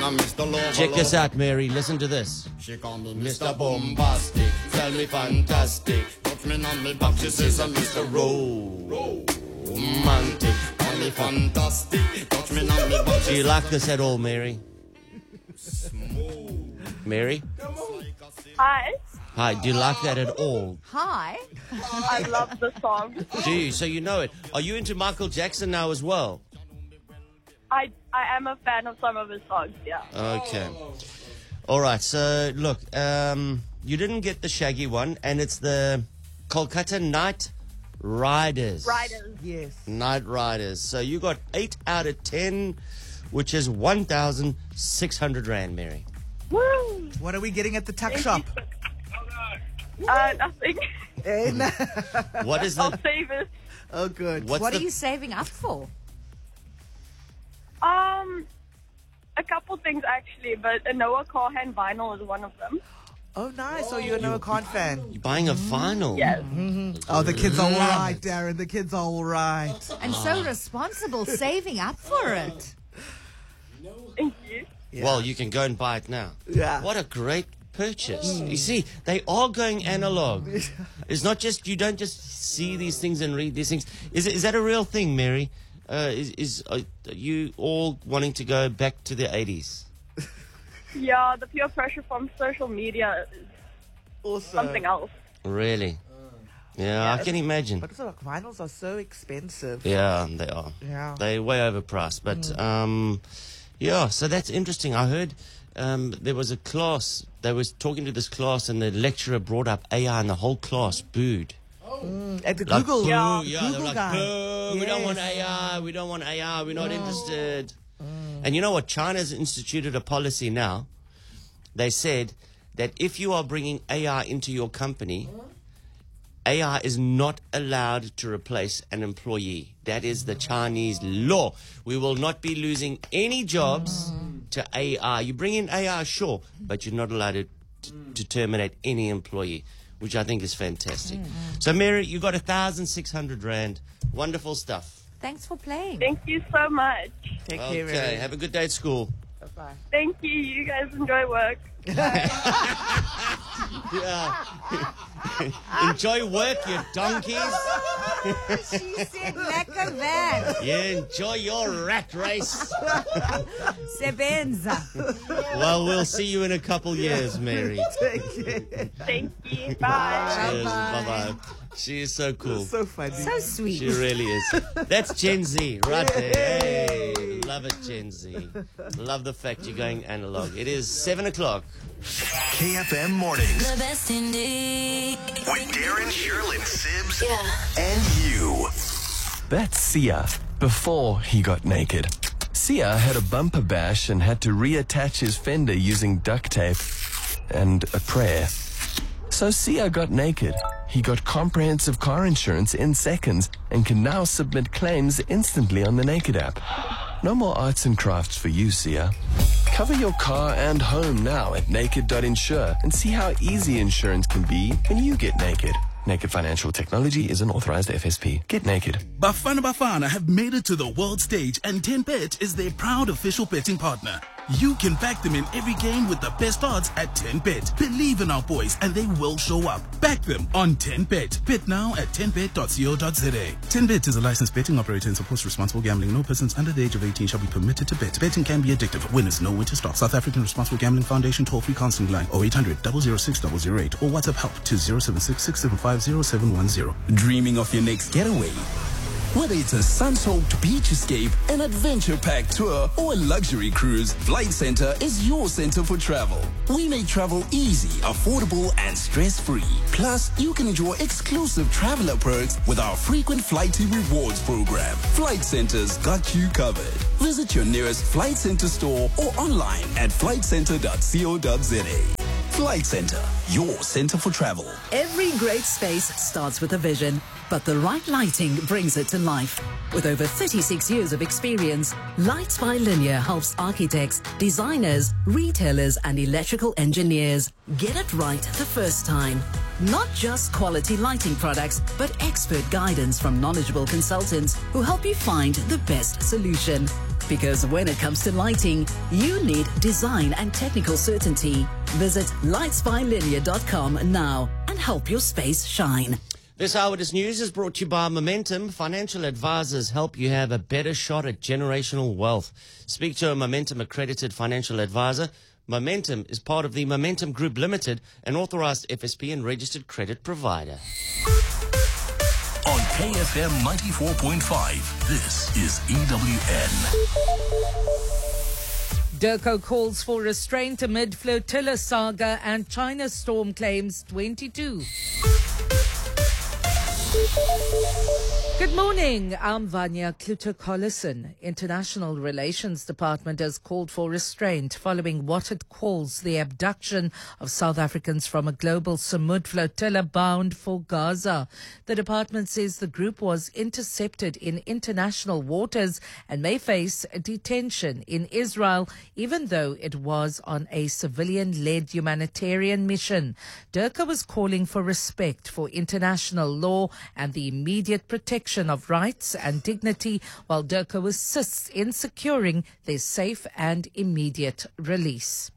Check this out, Mary. Listen to this. She call me Mr. Bombastic, tell me fantastic. Touch me on me back, she says I'm Mr. Romantic. Call me fantastic, touch me on me back. Do you like this at all, Mary? Mary? Hi. Hi, do you like that at all? Hi. I love the song. Do you? So you know it. Are you into Michael Jackson now as well? I am a fan of some of his songs, yeah. Okay. All right, so look, you didn't get the Shaggy one, and it's the Kolkata Night Riders. Yes. Night Riders. So you got 8 out of 10, which is 1,600 Rand, Mary. Woo! What are we getting at the tuck shop? Nothing. What is I'll the... save it. Oh, good. What's What the, are you saving up for? A couple things actually, but a Noah Carhan vinyl is one of them. Oh, nice. So you're a Noah Khan fan. You're buying a vinyl? Yes. Oh, the kids are all right, Darren. The kids are all right. And so responsible, saving up for it. Thank you. Yeah. Well, you can go and buy it now. Yeah. What a great purchase. You see, they are going analog. It's not just, you don't just see these things and read these things. Is that a real thing, Mary? Are you all wanting to go back to the 80s? Yeah, the peer pressure from social media is Also, something else. Really? Yeah, I can imagine. But also, vinyls are so expensive. Yeah, they are. Yeah. They're way overpriced. But, yeah, so that's interesting. I heard there was a class, they was talking to this class, and the lecturer brought up AI, and the whole class booed. At the Like, Google, boo, Yeah. yeah, they were Google like, guy. boo, we don't Yes. want AI, we don't want AI, we're not interested. And you know what? China's instituted a policy now. They said that if you are bringing AI into your company, AI is not allowed to replace an employee. That is the Chinese law. We will not be losing any jobs to AI. You bring in AI, sure, but you're not allowed to terminate any employee, which I think is fantastic. So, Mary, you got 1,600 Rand. Wonderful stuff. Thanks for playing. Thank you so much. Take care, Okay, Mary. have a good day at school. Bye-bye. Thank you. You guys enjoy work. Yeah. Enjoy work, you donkeys. She said lekker werk. Yeah, enjoy your rat race. Sebenza. Well, we'll see you in a couple years, Mary. Take care. Thank you. Bye. Cheers. Bye-bye. She is so cool. So funny. So sweet. She really is. That's Gen Z, right there. Hey, love it, Gen Z. Love the fact you're going analog. It is 7 o'clock. KFM Mornings The best indeed. with Darren, Sherlyn, Sibbs, Yeah. and you. That's Sia before he got naked. Sia had a bumper bash and had to reattach his fender using duct tape and a prayer. So Sia got naked. He got comprehensive car insurance in seconds and can now submit claims instantly on the Naked app. No more arts and crafts for you, Sia. Cover your car and home now at naked.insure and see how easy insurance can be when you get naked. Naked Financial Technology is an authorized FSP. Get naked. Bafana Bafana have made it to the world stage, and 10Bet is their proud official betting partner. You can back them in every game with the best odds at 10Bet. Believe in our boys and they will show up. Back them on 10Bet. Bet now at 10bet.co.za. 10Bet is a licensed betting operator and supports responsible gambling. No persons under the age of 18 shall be permitted to bet. Betting can be addictive. Winners know when to stop. South African Responsible Gambling Foundation toll-free counseling line 0800 006 008 or WhatsApp help to 076 675 0710. Dreaming of your next getaway? Whether it's a sun-soaked beach escape, an adventure-packed tour, or a luxury cruise, Flight Center is your center for travel. We make travel easy, affordable, and stress-free. Plus, you can enjoy exclusive traveler perks with our frequent Flighty Rewards program. Flight Center's got you covered. Visit your nearest Flight Center store or online at flightcenter.co.za. Flight Center, your center for travel. Every great space starts with a vision, but the right lighting brings it to life. With over 36 years of experience, Lights by Linear helps architects, designers, retailers, and electrical engineers get it right the first time. Not just quality lighting products, but expert guidance from knowledgeable consultants who help you find the best solution. Because when it comes to lighting, you need design and technical certainty. Visit lightsbylinear.com now and help your space shine. This Eyewitness News is brought to you by Momentum. Financial advisors help you have a better shot at generational wealth. Speak to a Momentum accredited financial advisor. Momentum is part of the Momentum Group Limited, an authorized FSP and registered credit provider. On KFM 94.5, this is EWN. Derco calls for restraint amid flotilla saga and China storm claims 22. Good morning, I'm Vanya Kluter-Collison. International Relations Department has called for restraint following what it calls the abduction of South Africans from a global Samud flotilla bound for Gaza. The department says the group was intercepted in international waters and may face detention in Israel, even though it was on a civilian-led humanitarian mission. Derco was calling for respect for international law and the immediate protection of rights and dignity, while Derco assists in securing their safe and immediate release.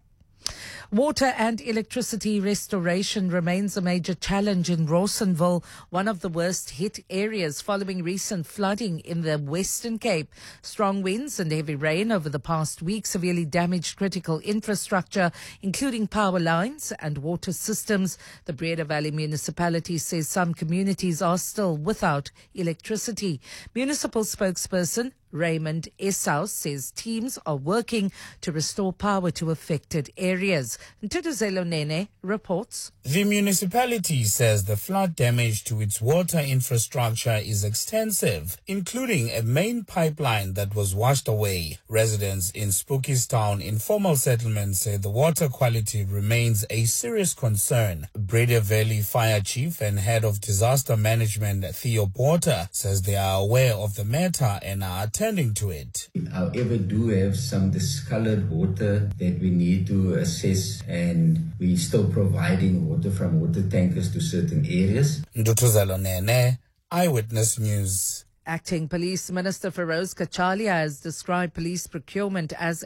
Water and electricity restoration remains a major challenge in Rawsonville, one of the worst hit areas following recent flooding in the Western Cape. Strong winds and heavy rain over the past week severely damaged critical infrastructure, including power lines and water systems. The Breda Valley municipality says some communities are still without electricity. Municipal spokesperson Raymond Esau says teams are working to restore power to affected areas. Ntutuzelo Nene reports. The municipality says the flood damage to its water infrastructure is extensive, including a main pipeline that was washed away. Residents in Spookistown informal settlement say the water quality remains a serious concern. Breda Valley Fire Chief and Head of Disaster Management Theo Porter says they are aware of the matter and are attending to it. However, do have some discolored water that we need to assess, and we're still providing water from water tankers to certain areas. Ndutuzelo Nene, Eyewitness News. Acting Police Minister Feroz Kachalia has described police procurement as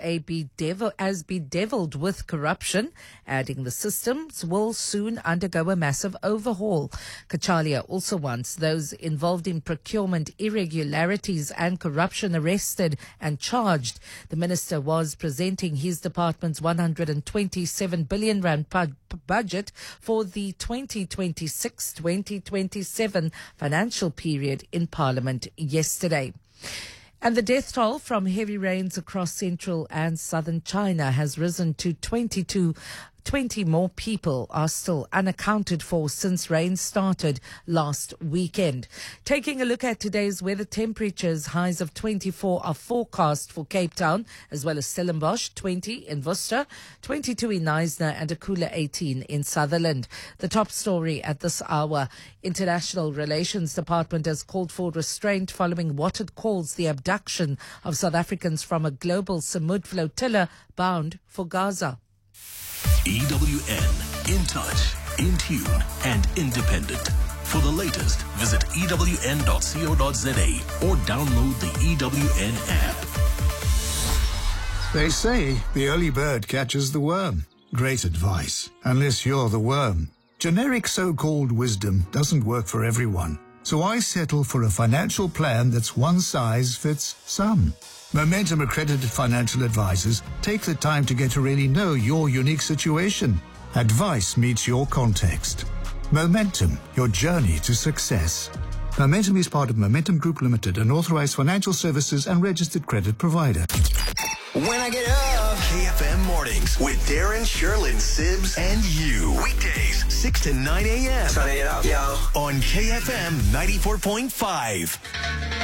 bedeviled with corruption, adding the systems will soon undergo a massive overhaul. Kachalia also wants those involved in procurement irregularities and corruption arrested and charged. The minister was presenting his department's 127 billion rand budget for the 2026-2027 financial period in Parliament yesterday. And the death toll from heavy rains across central and southern China has risen to 20 more people are still unaccounted for since rain started last weekend. Taking a look at today's weather temperatures, highs of 24 are forecast for Cape Town, as well as Stellenbosch, 20 in Worcester, 22 in Knysna, and a cooler 18 in Sutherland. The top story at this hour, International Relations Department has called for restraint following what it calls the abduction of South Africans from a global Samud flotilla bound for Gaza. EWN, in touch, in tune, and independent. For the latest, visit ewn.co.za or download the EWN app. They say the early bird catches the worm. Great advice, unless you're the worm. Generic so-called wisdom doesn't work for everyone, so I settle for a financial plan that's one size fits some. Momentum accredited financial advisors take the time to get to really know your unique situation. Advice meets your context. Momentum, your journey to success. Momentum is part of Momentum Group Limited, an authorized financial services and registered credit provider. When I get up, KFM Mornings with Darren, Sherlyn, Sibs, and you. Weekdays, 6 to 9 a.m. Turn it up, yo. On KFM 94.5.